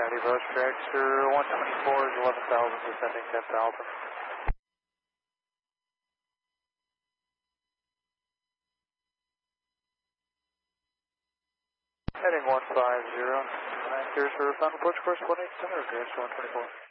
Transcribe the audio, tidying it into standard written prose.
Cincinnati, approach tractor 124 is 11,000, descending 10,000. Heading 150, clears for final approach course 187, regress 124.